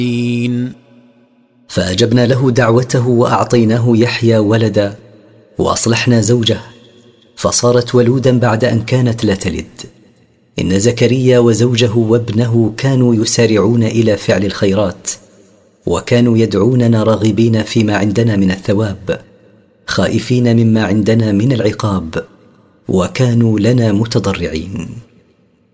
فأجبنا له دعوته وأعطيناه يحيى ولدا، وأصلحنا زوجه فصارت ولودا بعد أن كانت لا تلد. إن زكريا وزوجه وابنه كانوا يسارعون إلى فعل الخيرات، وكانوا يدعوننا راغبين فيما عندنا من الثواب، خائفين مما عندنا من العقاب، وكانوا لنا متضرعين.